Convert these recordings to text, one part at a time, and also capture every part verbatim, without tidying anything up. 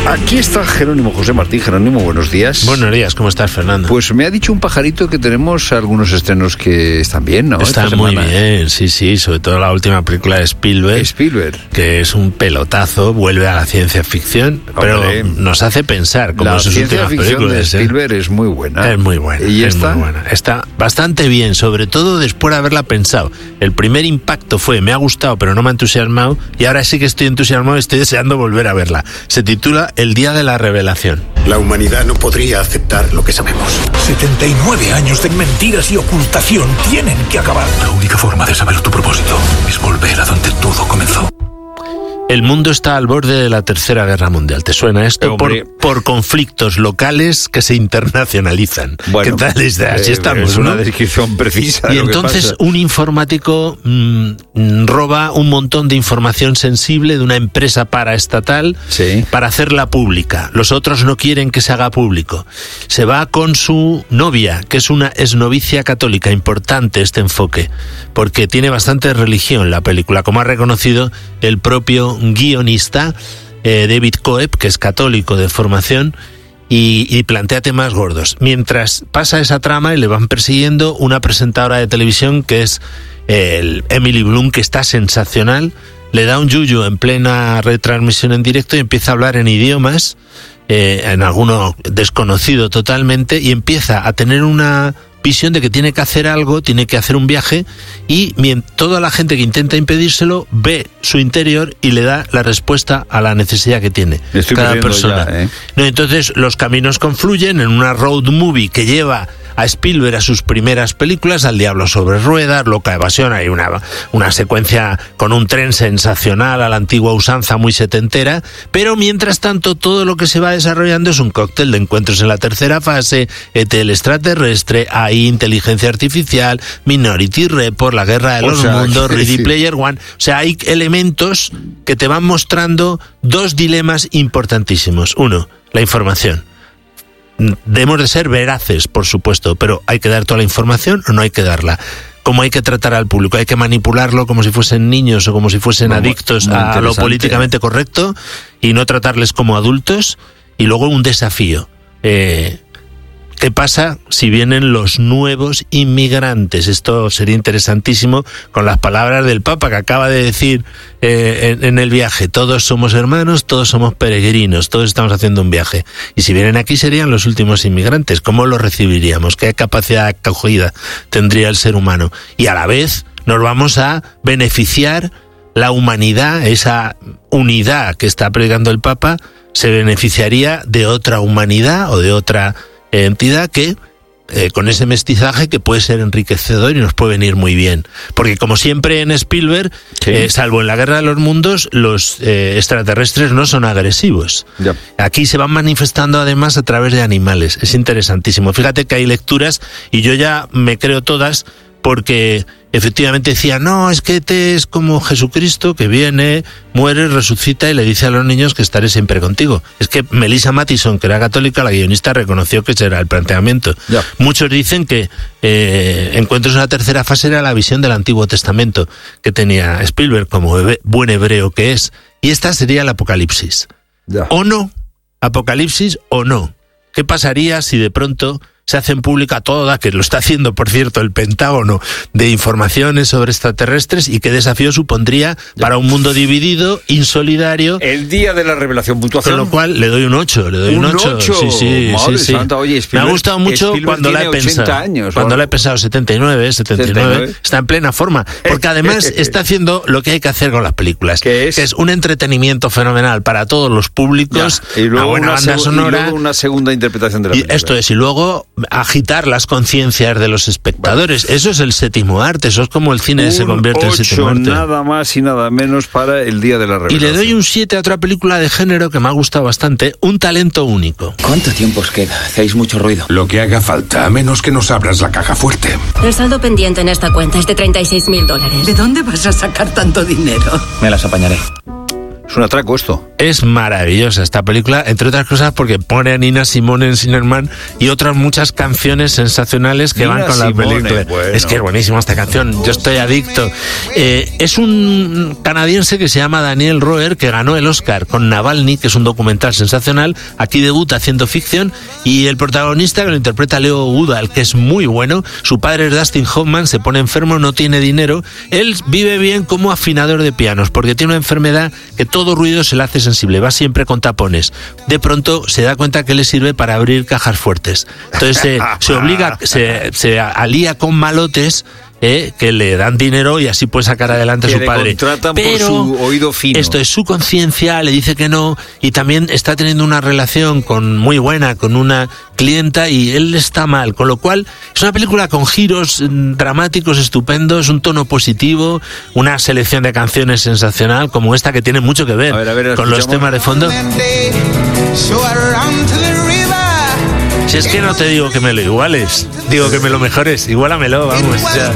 Aquí está Jerónimo José Martín. Jerónimo, buenos días. Buenos días, ¿cómo estás, Fernando? Pues me ha dicho un pajarito que tenemos algunos estrenos que están bien, ¿no? Están muy bien, sí, sí, sobre todo la última película de Spielberg. Spielberg. Que es un pelotazo, vuelve a la ciencia ficción, pero Hombre, nos hace pensar, como la sus ciencia últimas ficción películas. de Spielberg ¿eh? es muy buena. Es muy buena. ¿Y es esta? Muy buena. Está bastante bien, sobre todo después de haberla pensado. El primer impacto fue, me ha gustado, pero no me ha entusiasmado, y ahora sí que estoy entusiasmado y estoy deseando volver a verla. Se titula El día de la revelación. La humanidad no podría aceptar lo que sabemos. setenta y nueve años de mentiras y ocultación tienen que acabar. La única forma de saber tu propósito es volver a donde todo comenzó. El mundo está al borde de la Tercera Guerra Mundial. ¿Te suena esto? Por, por conflictos locales que se internacionalizan. Bueno, ¿qué tal? Así eh, estamos, es una ¿no? descripción precisa. Y de lo entonces que pasa. un informático mmm, roba un montón de información sensible de una empresa paraestatal Sí. para hacerla pública. Los otros no quieren que se haga público. Se va con su novia, que es una exnovicia católica. Importante este enfoque, porque tiene bastante religión la película, como ha reconocido el propio guionista eh, David Coeb, que es católico de formación, y, y plantea temas gordos. Mientras pasa esa trama y le van persiguiendo una presentadora de televisión que es eh, el Emily Bloom, que está sensacional, le da un yuyu en plena retransmisión en directo y empieza a hablar en idiomas, eh, en alguno desconocido totalmente, y empieza a tener una visión de que tiene que hacer algo, tiene que hacer un viaje, y toda la gente que intenta impedírselo ve su interior y le da la respuesta a la necesidad que tiene Estoy cada persona. Ya, ¿eh? No, entonces los caminos confluyen en una road movie que lleva a Spielberg a sus primeras películas, Al diablo sobre ruedas, Loca Evasión. Hay una, una secuencia con un tren sensacional a la antigua usanza muy setentera, pero mientras tanto todo lo que se va desarrollando es un cóctel de encuentros en la tercera fase, E T el extraterrestre, A I, inteligencia artificial, Minority Report, La guerra de los o sea, mundos, Ready sí. Player One. O sea, hay elementos que te van mostrando dos dilemas importantísimos. Uno, la información. Debemos de ser veraces, por supuesto, pero ¿hay que dar toda la información o no hay que darla? ¿Cómo hay que tratar al público? ¿Hay que manipularlo como si fuesen niños o como si fuesen Muy, adictos muy a lo políticamente correcto y no tratarles como adultos? Y luego un desafío. Eh, ¿Qué pasa si vienen los nuevos inmigrantes? Esto sería interesantísimo con las palabras del Papa, que acaba de decir eh, en, en el viaje: todos somos hermanos, todos somos peregrinos, todos estamos haciendo un viaje. Y si vienen aquí serían los últimos inmigrantes. ¿Cómo los recibiríamos? ¿Qué capacidad de acogida tendría el ser humano? Y a la vez nos vamos a beneficiar la humanidad, esa unidad que está predicando el Papa, se beneficiaría de otra humanidad o de otra entidad que eh, con ese mestizaje que puede ser enriquecedor y nos puede venir muy bien, porque como siempre en Spielberg, sí. eh, salvo en La guerra de los mundos, los eh, extraterrestres no son agresivos. Ya. Aquí se van manifestando además a través de animales. Es interesantísimo. Fíjate que hay lecturas y yo ya me creo todas, porque efectivamente decía, no, es que te es como Jesucristo que viene, muere, resucita y le dice a los niños que estaré siempre contigo. Es que Melissa Mathison, que era católica, la guionista, reconoció que ese era el planteamiento. Ya. Muchos dicen que eh, Encuentros en la tercera fase era la visión del Antiguo Testamento que tenía Spielberg como hebe- buen hebreo que es, y esta sería el Apocalipsis. Ya. O no, Apocalipsis o no. ¿Qué pasaría si de pronto se hacen pública toda, que lo está haciendo, por cierto, el Pentágono, de informaciones sobre extraterrestres, y qué desafío supondría para un mundo dividido, insolidario? El día de la revelación, puntuación. Con lo cual le doy un ocho, le doy un, ¿Un ocho. ocho? Sí, sí, Madre sí, sí. santa, oye, Me Spielberg- ha gustado mucho Spielberg cuando la he tiene pensado. ochenta años, cuando ¿o? la he pensado, setenta y nueve, setenta y nueve, setenta y nueve. está en plena forma, porque además está haciendo lo que hay que hacer con las películas, ¿Qué es? que es un entretenimiento fenomenal para todos los públicos, Ya. Y luego una buena una, banda segu- sonora. y luego una segunda interpretación de la Y película. esto es, y luego agitar las conciencias de los espectadores. Bueno. Eso es el séptimo arte, eso es como el cine un se convierte en séptimo arte. Nada más y nada menos para el día de la revelación. Y le doy un siete a otra película de género que me ha gustado bastante, Un talento único. ¿Cuánto tiempo os queda? Hacéis mucho ruido. Lo que haga falta, a menos que nos abras la caja fuerte. El saldo pendiente en esta cuenta es de treinta y seis mil dólares. ¿De dónde vas a sacar tanto dinero? Me las apañaré. Es un atraco esto. Es maravillosa esta película, entre otras cosas porque pone a Nina Simone en Sinnerman y otras muchas canciones sensacionales que Nina van con Simone, la película. bueno. Es que es buenísima esta canción, yo estoy adicto. Eh, es un canadiense que se llama Daniel Roher, que ganó el Oscar con Navalny, que es un documental sensacional. Aquí debuta haciendo ficción, y el protagonista, que lo interpreta Leo Goodall, que es muy bueno. Su padre es Dustin Hoffman, se pone enfermo, no tiene dinero. Él vive bien como afinador de pianos, porque tiene una enfermedad que todo ruido se le hace sensible, va siempre con tapones. De pronto se da cuenta que le sirve para abrir cajas fuertes. Entonces se, se obliga, se, se alía con malotes Eh, que le dan dinero y así puede sacar adelante a su padre. Contratan pero por su oído fino. Esto es su conciencia, le dice que no, y también está teniendo una relación con muy buena con una clienta y él está mal, con lo cual es una película con giros dramáticos estupendos, un tono positivo, una selección de canciones sensacional como esta, que tiene mucho que ver a ver, a ver, con los temas de fondo. Si es que no te digo que me lo iguales, digo que me lo mejores, igualamelo, vamos. Ya.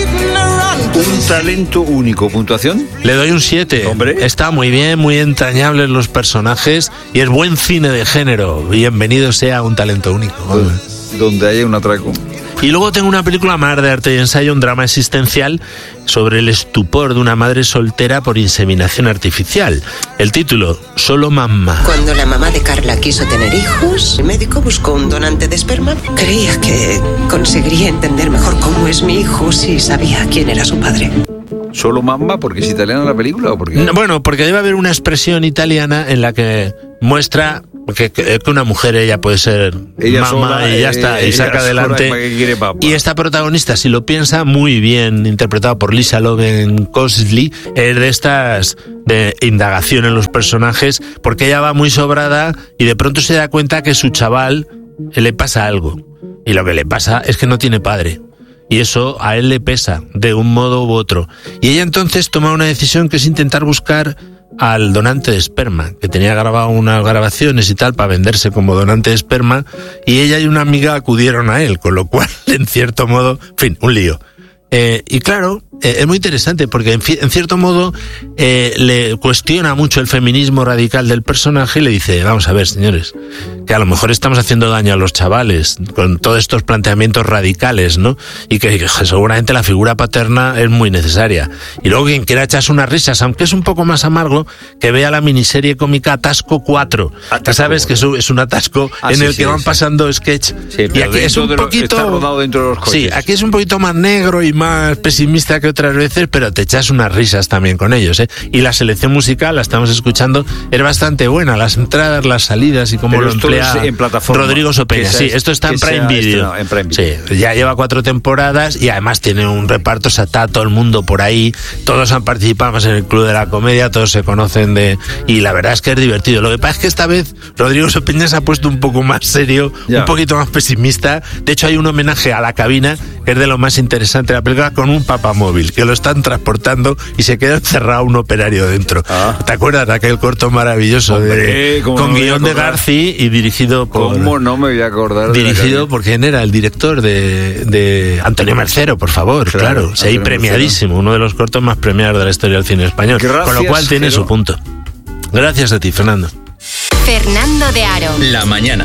Un talento único. ¿Puntuación? Le doy un siete. Hombre. Está muy bien, muy entrañables los personajes y es buen cine de género. Bienvenido sea Un talento único. Pues, donde haya un atraco. Y luego tengo una película más de arte y ensayo, un drama existencial sobre el estupor de una madre soltera por inseminación artificial. El título, Solo Mamá. Cuando la mamá de Carla quiso tener hijos, el médico buscó un donante de esperma. Creía que conseguiría entender mejor cómo es mi hijo si sabía quién era su padre. ¿Solo mamá porque es italiana la película o porque? No, bueno, porque debe haber una expresión italiana en la que muestra que, que, que una mujer ella puede ser ella mamá sola, y ya está, eh, y saca adelante. Y esta protagonista, si lo piensa, muy bien interpretado por Lisa Loven-Cosley, es de estas de indagación en los personajes, porque ella va muy sobrada y de pronto se da cuenta que su chaval le pasa algo. Y lo que le pasa es que no tiene padre. Y eso a él le pesa, de un modo u otro. Y ella entonces toma una decisión que es intentar buscar al donante de esperma, que tenía grabado unas grabaciones y tal para venderse como donante de esperma, y ella y una amiga acudieron a él, con lo cual, en cierto modo, en fin, un lío. Eh, y claro, eh, es muy interesante porque en, en cierto modo eh, le cuestiona mucho el feminismo radical del personaje y le dice, vamos a ver, señores, que a lo mejor estamos haciendo daño a los chavales con todos estos planteamientos radicales, ¿no? Y que, que seguramente la figura paterna es muy necesaria. Y luego quien quiera echarse unas risas, aunque es un poco más amargo, que vea la miniserie cómica Atasco cuatro. Atasco, sabes que es un atasco ah, en sí, el que sí, van sí. pasando sketch. Sí, y aquí es un de poquito... Está rodado dentro de los coches. Sí, aquí es un poquito más negro y más pesimista que otras veces, pero te echas unas risas también con ellos, ¿eh? Y la selección musical, la estamos escuchando, es bastante buena, las entradas, las salidas y cómo pero lo emplea en plataforma, Rodrigo Sopeña. Sí, esto está en Prime Video. En Prime Video. Sí, ya lleva cuatro temporadas y además tiene un reparto, está todo el mundo por ahí, todos han participado más en el Club de la Comedia, todos se conocen de... Y la verdad es que es divertido. Lo que pasa es que esta vez Rodrigo Sopeña se ha puesto un poco más serio, ya. un poquito más pesimista. De hecho hay un homenaje a La Cabina, que es de lo más interesante de la película, con un papamóvil, que lo están transportando y se queda encerrado un operario dentro. Ah. ¿Te acuerdas de aquel corto maravilloso? Hombre, de, con no guión de García y dirigido por... ¿Cómo no me voy a acordar? Dirigido por quién era el director de, de Antonio Mercero, por favor, claro. claro. Se sí, premiadísimo, Mercero. Uno de los cortos más premiados de la historia del cine español. Gracias, con lo cual tiene pero... su punto. Gracias a ti, Fernando. Fernando de Aro. La mañana.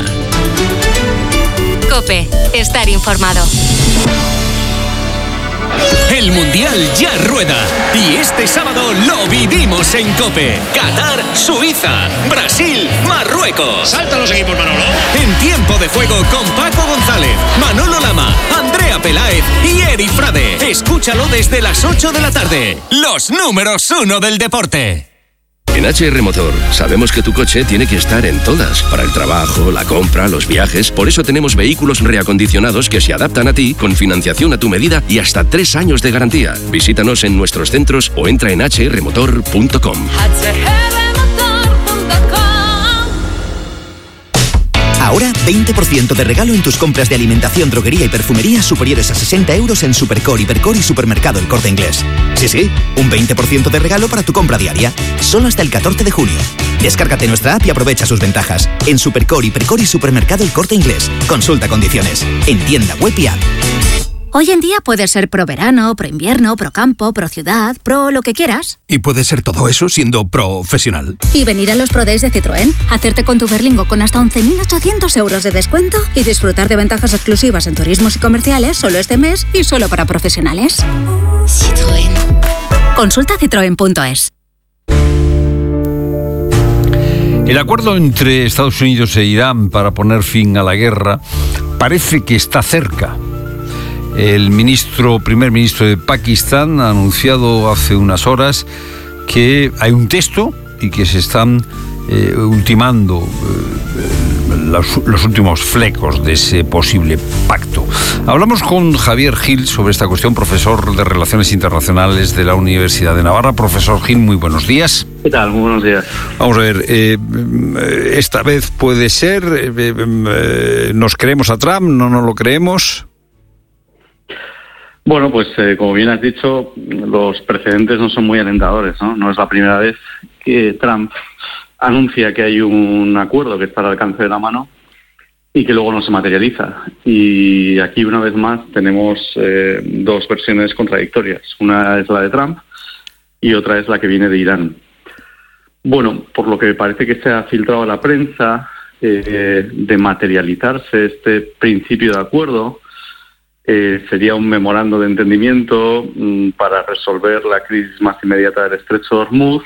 COPE. Estar informado. El Mundial ya rueda y este sábado lo vivimos en COPE. Qatar, Suiza, Brasil, Marruecos. ¡Saltan los equipos, Manolo! En tiempo de juego con Paco González, Manolo Lama, Andrea Peláez y Eri Frade. Escúchalo desde las ocho de la tarde. Los números uno del deporte. En H R Motor sabemos que tu coche tiene que estar en todas, para el trabajo, la compra, los viajes. Por eso tenemos vehículos reacondicionados que se adaptan a ti, con financiación a tu medida y hasta tres años de garantía. Visítanos en nuestros centros o entra en h r motor punto com. Ahora veinte por ciento de regalo en tus compras de alimentación, droguería y perfumería superiores a sesenta euros en Supercore, Hipercore y Supermercado El Corte Inglés. Sí, sí, un veinte por ciento de regalo para tu compra diaria, solo hasta el catorce de junio. Descárgate nuestra app y aprovecha sus ventajas. En Supercore, Hipercore y Supermercado El Corte Inglés. Consulta condiciones. En tienda web y app. Hoy en día puedes ser pro verano, pro invierno, pro campo, pro ciudad, pro lo que quieras. Y puedes ser todo eso siendo profesional. Y venir a los Pro Days de Citroën, hacerte con tu Berlingo con hasta once mil ochocientos euros de descuento y disfrutar de ventajas exclusivas en turismos y comerciales solo este mes y solo para profesionales. Citroën. Consulta citroen punto es. El acuerdo entre Estados Unidos e Irán para poner fin a la guerra parece que está cerca. El ministro, primer ministro de Pakistán ha anunciado hace unas horas que hay un texto y que se están eh, ultimando eh, los, los últimos flecos de ese posible pacto. Hablamos con Javier Gil sobre esta cuestión, profesor de Relaciones Internacionales de la Universidad de Navarra. Profesor Gil, muy buenos días. ¿Qué tal? Muy buenos días. Vamos a ver, eh, esta vez puede ser, eh, eh, ¿nos creemos a Trump? ¿No nos lo creemos? Bueno, pues eh, como bien has dicho, los precedentes no son muy alentadores, ¿no? No es la primera vez que Trump anuncia que hay un acuerdo que está al alcance de la mano y que luego no se materializa. Y aquí, una vez más, tenemos eh, dos versiones contradictorias. Una es la de Trump y otra es la que viene de Irán. Bueno, por lo que parece que se ha filtrado a la prensa, eh, de materializarse este principio de acuerdo, Eh, sería un memorando de entendimiento mm, para resolver la crisis más inmediata del estrecho de Hormuz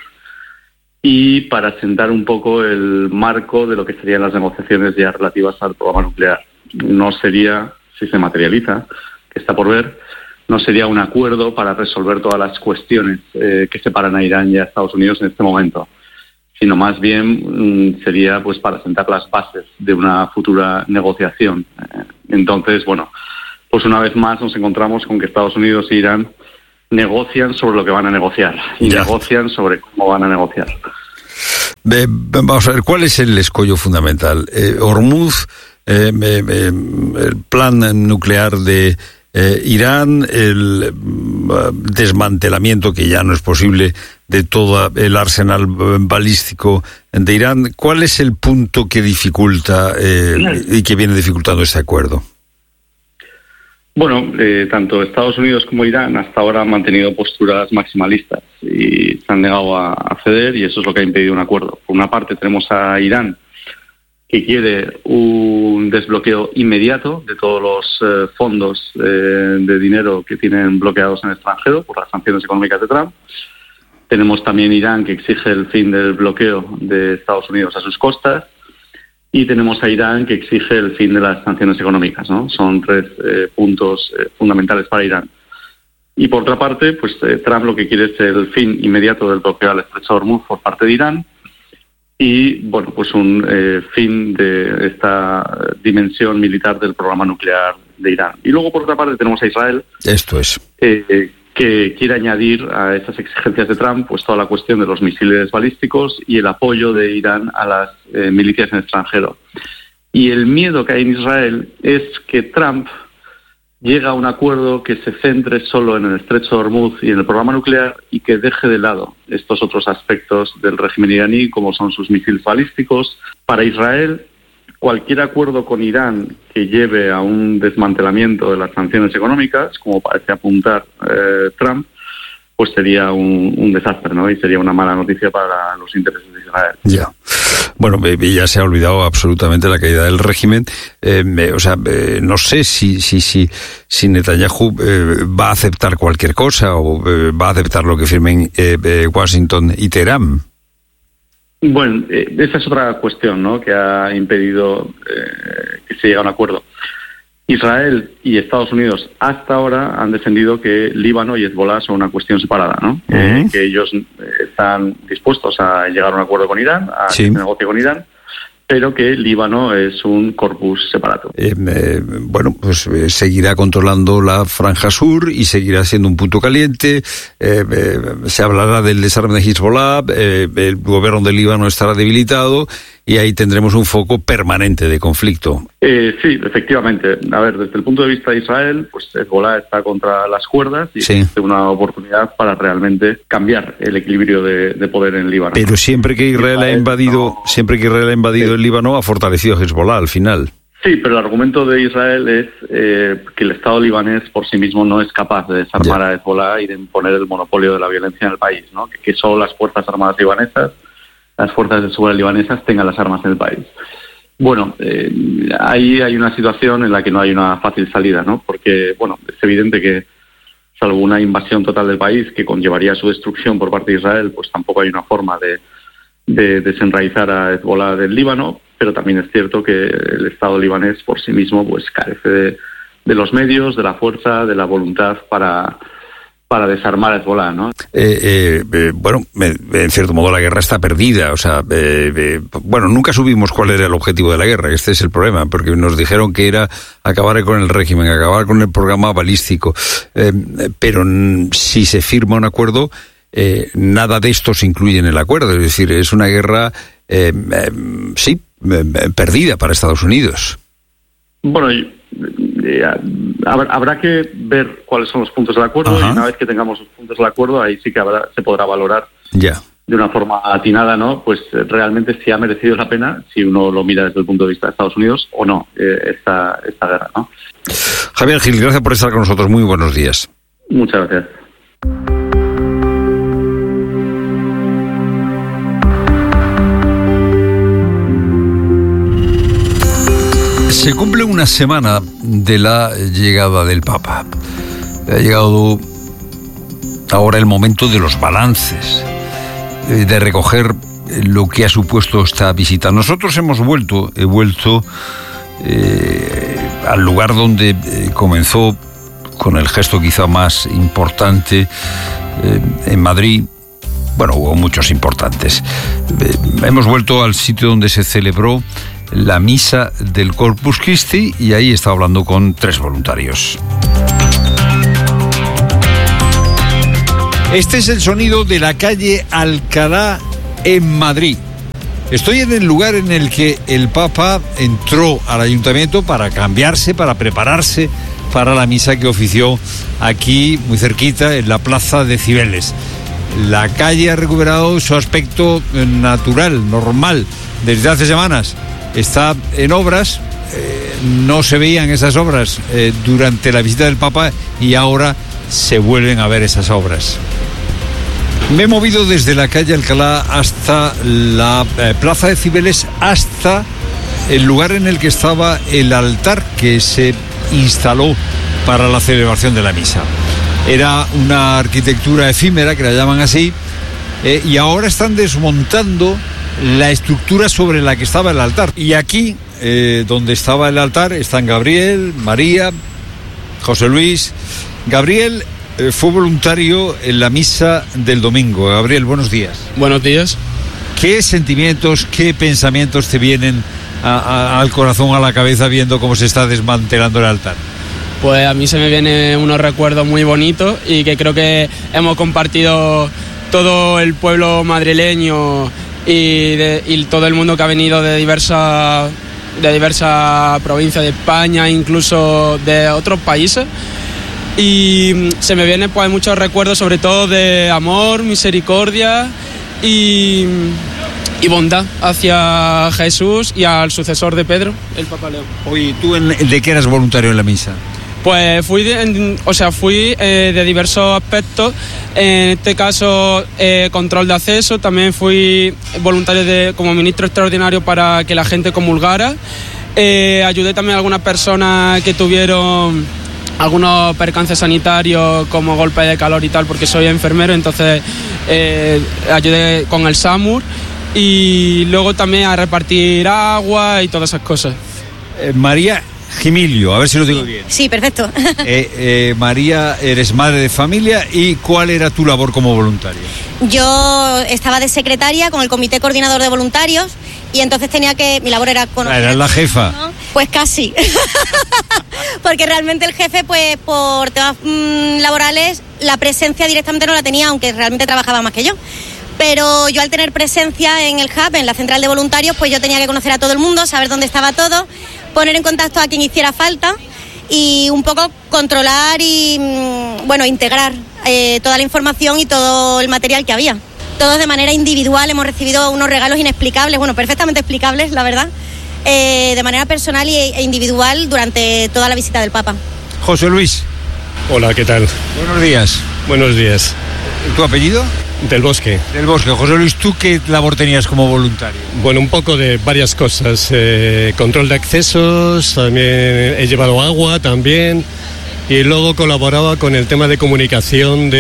y para sentar un poco el marco de lo que serían las negociaciones ya relativas al programa nuclear. No sería, si se materializa, que está por ver, no sería un acuerdo para resolver todas las cuestiones eh, que separan a Irán y a Estados Unidos en este momento, sino más bien mm, sería pues para sentar las bases de una futura negociación. Eh, entonces, bueno, pues una vez más nos encontramos con que Estados Unidos e Irán negocian sobre lo que van a negociar y ya. negocian sobre cómo van a negociar. Eh, vamos a ver, ¿cuál es el escollo fundamental? Eh, Hormuz, eh, eh, eh, el plan nuclear de eh, Irán, el uh, desmantelamiento, que ya no es posible, de todo el arsenal balístico de Irán. ¿Cuál es el punto que dificulta eh, y que viene dificultando este acuerdo? Bueno, eh, tanto Estados Unidos como Irán hasta ahora han mantenido posturas maximalistas y se han negado a, a ceder, y eso es lo que ha impedido un acuerdo. Por una parte tenemos a Irán, que quiere un desbloqueo inmediato de todos los eh, fondos eh, de dinero que tienen bloqueados en el extranjero por las sanciones económicas de Trump. Tenemos también Irán, que exige el fin del bloqueo de Estados Unidos a sus costas. Y tenemos a Irán, que exige el fin de las sanciones económicas, ¿no? Son tres eh, puntos eh, fundamentales para Irán. Y por otra parte, pues eh, Trump lo que quiere es el fin inmediato del bloqueo al estrecho de Hormuz por parte de Irán y, bueno, pues un eh, fin de esta dimensión militar del programa nuclear de Irán. Y luego, por otra parte, tenemos a Israel. Esto es. Eh, que quiere añadir a esas exigencias de Trump pues toda la cuestión de los misiles balísticos y el apoyo de Irán a las eh, milicias en el extranjero. Y el miedo que hay en Israel es que Trump llegue a un acuerdo que se centre solo en el estrecho de Hormuz y en el programa nuclear y que deje de lado estos otros aspectos del régimen iraní, como son sus misiles balísticos. Para Israel, cualquier acuerdo con Irán que lleve a un desmantelamiento de las sanciones económicas, como parece apuntar eh, Trump, pues sería un, un desastre, ¿no? Y sería una mala noticia para los intereses de Israel. Ya. Bueno, ya se ha olvidado absolutamente la caída del régimen. Eh, o sea, eh, no sé si si si, si Netanyahu eh, va a aceptar cualquier cosa o eh, va a aceptar lo que firmen eh, eh, Washington y Teherán. Bueno, eh, esa es otra cuestión, ¿no?, que ha impedido eh, que se llegue a un acuerdo. Israel y Estados Unidos hasta ahora han defendido que Líbano y Hezbollah son una cuestión separada, ¿no? Uh-huh. Eh, que ellos eh, están dispuestos a llegar a un acuerdo con Irán, a sí. que se negocie con Irán, pero que Líbano es un corpus separado. Eh, eh, bueno, pues eh, seguirá controlando la franja sur y seguirá siendo un punto caliente. Eh, eh, se hablará del desarme de Hezbollah, eh, el gobierno de Líbano estará debilitado y ahí tendremos un foco permanente de conflicto. Eh, sí, efectivamente. A ver, desde el punto de vista de Israel, pues Hezbollah está contra las cuerdas y sí. es una oportunidad para realmente cambiar el equilibrio de, de poder en Líbano. Pero siempre que Israel, Israel ha invadido, no... siempre que Israel ha invadido sí. el Líbano, ha fortalecido Hezbollah al final. Sí, pero el argumento de Israel es eh, que el Estado libanés por sí mismo no es capaz de desarmar yeah. a Hezbollah y de imponer el monopolio de la violencia en el país, ¿no? Que, que solo las Fuerzas Armadas libanesas, las Fuerzas de Seguridad libanesas tengan las armas en el país. Bueno, eh, ahí hay una situación en la que no hay una fácil salida, ¿no? Porque, bueno, es evidente que salvo una invasión total del país que conllevaría su destrucción por parte de Israel, pues tampoco hay una forma de, de desenraizar a Hezbollah del Líbano, pero también es cierto que el Estado libanés por sí mismo pues carece de, de los medios, de la fuerza, de la voluntad para, para desarmar a Hezbollah, ¿no? Eh, eh, eh, bueno, en cierto modo la guerra está perdida, o sea, eh, eh, bueno, nunca supimos cuál era el objetivo de la guerra, este es el problema, porque nos dijeron que era acabar con el régimen, acabar con el programa balístico, eh, pero si se firma un acuerdo, eh, nada de esto se incluye en el acuerdo, es decir, es una guerra, eh, eh, sí, perdida para Estados Unidos. Bueno, eh, habrá que ver cuáles son los puntos del acuerdo. Ajá. Y una vez que tengamos los puntos del acuerdo, ahí sí que habrá, se podrá valorar ya. de una forma atinada, ¿no? Pues realmente si ha merecido la pena, si uno lo mira desde el punto de vista de Estados Unidos o no, eh, esta, esta guerra, ¿no? Javier Gil, gracias por estar con nosotros. Muy buenos días. Muchas gracias. Se cumple una semana de la llegada del Papa. Ha llegado ahora el momento de los balances, de recoger lo que ha supuesto esta visita. Nosotros hemos vuelto, he vuelto eh, al lugar donde eh, comenzó con el gesto quizá más importante eh, en Madrid. Bueno, hubo muchos importantes. Eh, hemos vuelto al sitio donde se celebró la misa del Corpus Christi y ahí está hablando con tres voluntarios. Este es el sonido de la calle Alcalá en Madrid. Estoy en el lugar en el que el Papa entró al ayuntamiento para cambiarse, para prepararse para la misa que ofició aquí, muy cerquita, en la plaza de Cibeles. La calle ha recuperado su aspecto natural, normal, desde hace semanas. Está en obras, eh, no se veían esas obras eh, durante la visita del Papa y ahora se vuelven a ver esas obras. Me he movido desde la calle Alcalá hasta la eh, plaza de Cibeles, hasta el lugar en el que estaba el altar que se instaló para la celebración de la misa. Era una arquitectura efímera, que la llaman así, eh, y ahora están desmontando la estructura sobre la que estaba el altar. Y aquí, eh, donde estaba el altar, están Gabriel, María, José Luis. Gabriel eh, fue voluntario en la misa del domingo. Gabriel, buenos días. Buenos días. ¿Qué sentimientos, qué pensamientos te vienen a, a, al corazón, a la cabeza, viendo cómo se está desmantelando el altar? Pues a mí se me vienen unos recuerdos muy bonitos y que creo que hemos compartido todo el pueblo madrileño y, de, y todo el mundo que ha venido de diversas de diversas provincias de España, incluso de otros países. Y se me vienen pues muchos recuerdos, sobre todo de amor, misericordia y, y bondad hacia Jesús y al sucesor de Pedro, el Papa León. Oye, ¿tú en, de qué eras voluntario en la misa? Pues fui, de, en, o sea, fui eh, de diversos aspectos. En este caso, eh, control de acceso. También fui voluntario de, como ministro extraordinario para que la gente comulgara. Eh, ayudé también a algunas personas que tuvieron algunos percances sanitarios, como golpe de calor y tal, porque soy enfermero. Entonces eh, ayudé con el SAMUR. Y luego también a repartir agua y todas esas cosas. Eh, María Gimilio, a ver si lo digo bien. Sí, perfecto. eh, eh, María, eres madre de familia, ¿y cuál era tu labor como voluntaria? Yo estaba de secretaria con el Comité Coordinador de Voluntarios y entonces tenía que, mi labor era conocer... ¿Eras la jefa? ¿No? Pues casi. Porque realmente el jefe, pues por temas mmm, laborales, la presencia directamente no la tenía, aunque realmente trabajaba más que yo. Pero yo al tener presencia en el hub, en la central de voluntarios, pues yo tenía que conocer a todo el mundo, saber dónde estaba todo, poner en contacto a quien hiciera falta y un poco controlar y, bueno, integrar eh, toda la información y todo el material que había. Todos de manera individual hemos recibido unos regalos inexplicables, bueno, perfectamente explicables, la verdad. eh, de manera personal e individual durante toda la visita del Papa. José Luis. Hola, ¿qué tal? Buenos días. Buenos días. ¿Tu apellido? Del Bosque. Del Bosque. José Luis, ¿tú qué labor tenías como voluntario? Bueno, un poco de varias cosas. Eh, control de accesos, también he llevado agua también. Y luego colaboraba con el tema de comunicación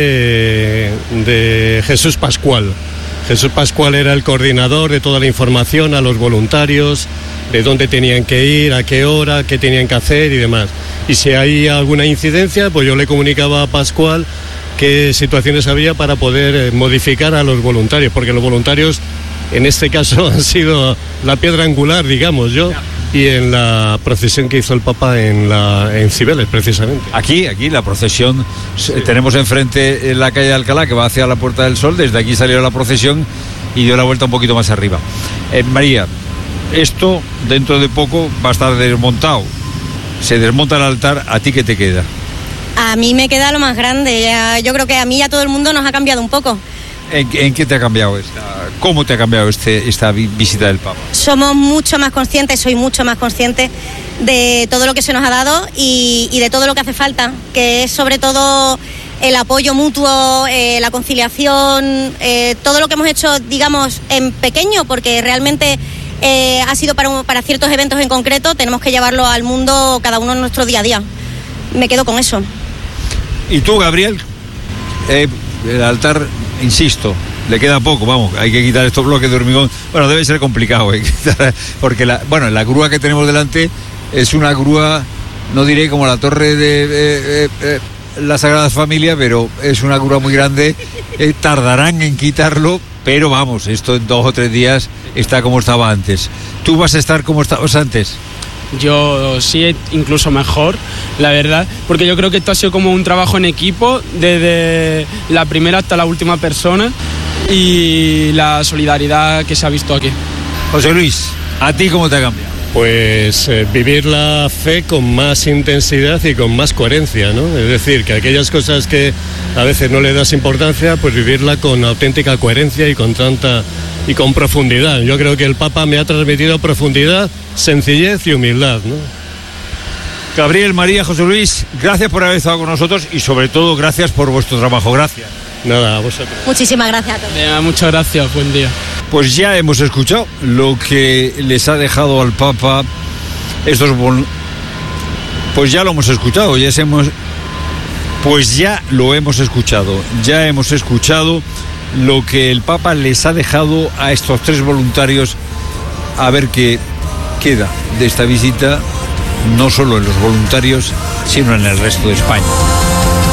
de, de Jesús Pascual. Jesús Pascual era el coordinador de toda la información a los voluntarios, de dónde tenían que ir, a qué hora, qué tenían que hacer y demás. Y si hay alguna incidencia, pues yo le comunicaba a Pascual qué situaciones había para poder modificar a los voluntarios, porque los voluntarios en este caso han sido la piedra angular, digamos yo. Y en la procesión que hizo el Papa en, la, en Cibeles, precisamente. Aquí, aquí, la procesión, sí. Tenemos enfrente en la calle de Alcalá, que va hacia la Puerta del Sol, desde aquí salió la procesión y dio la vuelta un poquito más arriba. Eh, María, esto dentro de poco va a estar desmontado. Se desmonta el altar, ¿a ti qué te queda? A mí me queda lo más grande, ya, yo creo que a mí y a todo el mundo nos ha cambiado un poco. ¿En, en qué te ha cambiado esta? ¿Cómo te ha cambiado este, esta visita del Papa? Somos mucho más conscientes, soy mucho más consciente de todo lo que se nos ha dado y, y de todo lo que hace falta, que es sobre todo el apoyo mutuo, eh, la conciliación, eh, todo lo que hemos hecho, digamos, en pequeño, porque realmente eh, ha sido para, para ciertos eventos en concreto, tenemos que llevarlo al mundo cada uno en nuestro día a día. Me quedo con eso. ¿Y tú, Gabriel? Eh, el altar, insisto, le queda poco, vamos, hay que quitar estos bloques de hormigón. Bueno, debe ser complicado, ¿eh? Porque la, bueno, la grúa que tenemos delante es una grúa, no diré como la torre de eh, eh, la Sagrada Familia, pero es una grúa muy grande, eh, tardarán en quitarlo, pero vamos, esto en dos o tres días está como estaba antes. ¿Tú vas a estar como estabas antes? Yo sí, incluso mejor, la verdad, porque yo creo que esto ha sido como un trabajo en equipo, desde la primera hasta la última persona, y la solidaridad que se ha visto aquí. José Luis, ¿a ti cómo te ha cambiado? Pues eh, vivir la fe con más intensidad y con más coherencia, ¿no? Es decir, que aquellas cosas que a veces no le das importancia, pues vivirla con auténtica coherencia y con tanta y con profundidad. Yo creo que el Papa me ha transmitido profundidad, sencillez y humildad, ¿no? Gabriel, María, José Luis, gracias por haber estado con nosotros y sobre todo gracias por vuestro trabajo. Gracias. Nada, a vosotros. Muchísimas gracias a todos. Venga, muchas gracias, buen día. Pues ya hemos escuchado lo que les ha dejado al Papa estos bon... pues ya lo hemos escuchado, ya hemos pues ya lo hemos escuchado, ya hemos escuchado lo que el Papa les ha dejado a estos tres voluntarios, a ver qué queda de esta visita, no solo en los voluntarios, sino en el resto de España.